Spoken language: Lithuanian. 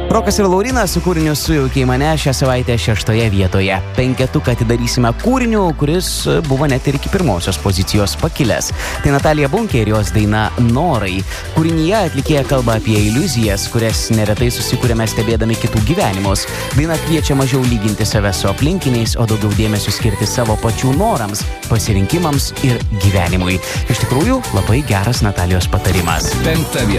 Rokas ir Laurynas su kūriniu Sujaukiai mane šią savaitę 6 vietoje. Penketuką atidarysime kūriniu, kuris buvo net ir iki pirmosios pozicijos pakilęs. Tai Natalija Bunkė ir jos daina Norai. Kūrinyje atlikėja kalba apie iliuzijas, kurias neretai susikūrėme stebėdami kitų gyvenimus. Daina kviečia mažiau lyginti save su aplinkiniais, o daugiau dėmesio skirti savo pačių norams, pasirinkimams ir gyvenimui. Iš tikrųjų, labai geras Natalijos patarimas. 5 vieta.